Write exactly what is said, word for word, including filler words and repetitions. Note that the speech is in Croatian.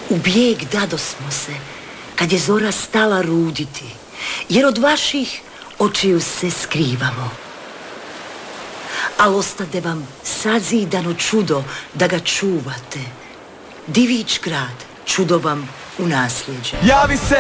U bijeg dadosmo se, kad je zora stala ruditi, jer od vaših očiju se skrivamo. Al ostade vam sazidano čudo da ga čuvate. Divić grad, čudo vam u nasljeđe. Javi se